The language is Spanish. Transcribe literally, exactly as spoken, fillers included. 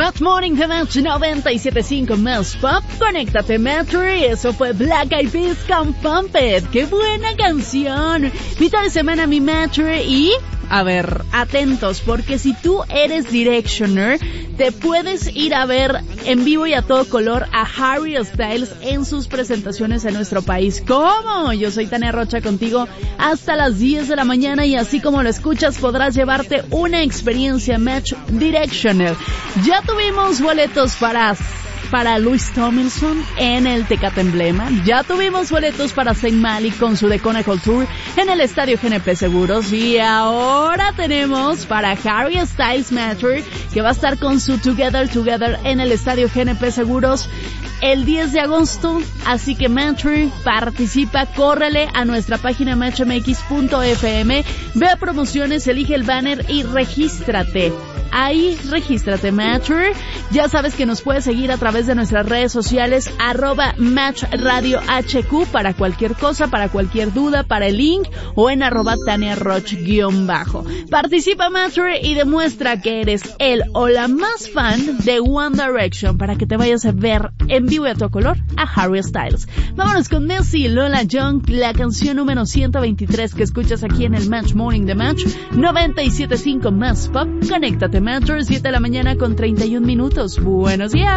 Match Morning de Match noventa y siete punto cinco más Pop. Conéctate, Matthew. Eso fue Black Eyed Peas con Pump It. ¡Qué buena canción! Mitad de semana, mi Matthew. Y, a ver, atentos, porque si tú eres Directioner, te puedes ir a ver en vivo y a todo color a Harry Styles en sus presentaciones en nuestro país. ¿Cómo? Yo soy Tania Rocha contigo hasta las diez de la mañana y así como lo escuchas podrás llevarte una experiencia Match Directioner. Ya tuvimos boletos para... para Louis Tomlinson en el Tecate Emblema. Ya tuvimos boletos para Saint Malik con su The Connect Tour en el Estadio G N P Seguros. Y ahora tenemos para Harry Styles Matter, que va a estar con su Together Together en el Estadio G N P Seguros el diez de agosto. Así que Matter, participa, córrele a nuestra página match m x punto f m, ve a promociones, elige el banner y regístrate. Ahí, regístrate, Matcher. Ya sabes que nos puedes seguir a través de nuestras redes sociales, arroba Match Radio H Q, para cualquier cosa, para cualquier duda, para el link, o en arroba Tania Roch guión bajo. Participa, Matcher, y demuestra que eres el o la más fan de One Direction, para que te vayas a ver en vivo y a todo color a Harry Styles. Vámonos con Messi y Lola Young, la canción número ciento veintitrés que escuchas aquí en el Match Morning de Match noventa y siete punto cinco más Pop. Conéctate, Matcher, siete de la mañana con treinta y un minutos. Buenos días.